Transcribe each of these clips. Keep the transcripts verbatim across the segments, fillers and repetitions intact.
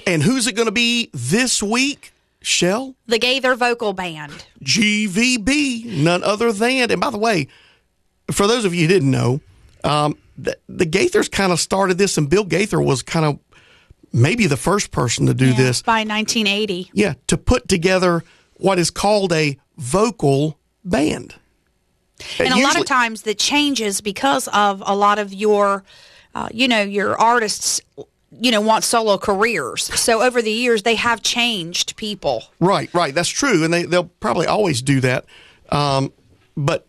And who's it going to be this week, Shell? The Gaither Vocal Band. G V B, none other than. And by the way, for those of you who didn't know, um, the, the Gaithers kind of started this, and Bill Gaither was kind of maybe the first person to do Yeah, this. by nineteen eighty. Yeah, to put together what is called a vocal band. And Usually, a lot of times that changes because of a lot of your, uh, you know, your artists, you know, want solo careers. So over the years, they have changed people. Right, right. That's true. And they, they'll probably always do that. Um, but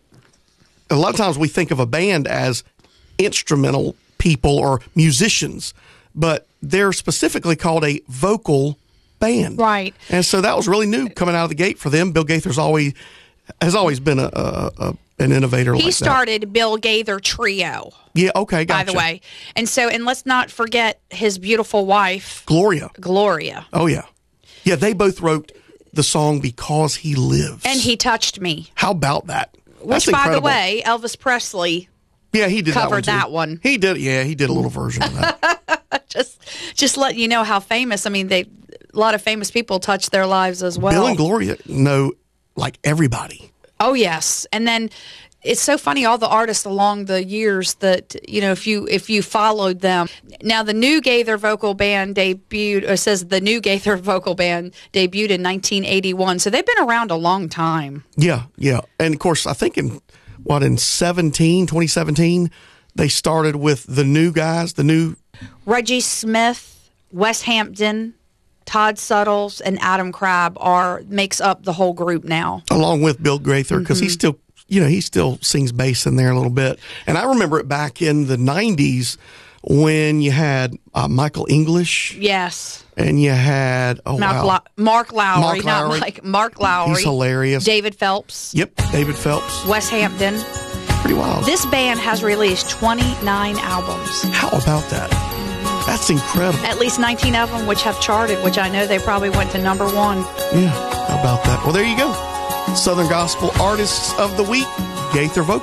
a lot of times we think of a band as instrumental people or musicians, but they're specifically called a vocal band. Right. And so that was really new coming out of the gate for them. Bill Gaither's always has always been a, a, a an innovator He like that. started Bill Gaither Trio, Yeah, okay, gotcha. by the way. And so, and let's not forget his beautiful wife, Gloria. Gloria. Oh, yeah. Yeah, they both wrote the song Because He Lives. And He Touched Me. How about that? That's Which, by the incredible. way, Elvis Presley yeah, he did covered that that one. one. Too. He did, yeah, he did a little version of that. just just letting you know how famous. I mean, they a lot of famous people touched their lives as well. Bill and Gloria know like everybody. Oh, yes. And then it's so funny, all the artists along the years that, you know, if you if you followed them. Now, the new Gaither Vocal Band debuted, it says the new Gaither Vocal Band debuted in nineteen eighty-one. So they've been around a long time. Yeah, yeah. And, of course, I think in, what, in seventeen, twenty seventeen, they started with the new guys, the new... Reggie Smith, Wes Hampton, Todd Suttles, and Adam Crabb are makes up the whole group now. Along with Bill Gaither, because Mm-hmm. he still, you know, he still sings bass in there a little bit. And I remember it back in the nineties when you had uh, Michael English Yes. and you had, oh, Mark, wow. Lou- Mark Lowry, Mark not Lowry. Mike. Mark Lowry. He's hilarious. David Phelps. Yep, David Phelps. Wes Hampton. Pretty wild. This band has released twenty-nine albums. How about that? That's incredible. At least nineteen of them which have charted, which I know they probably went to number one. Yeah, how about that? Well, there you go. Southern Gospel Artists of the Week, Gaither Vocal.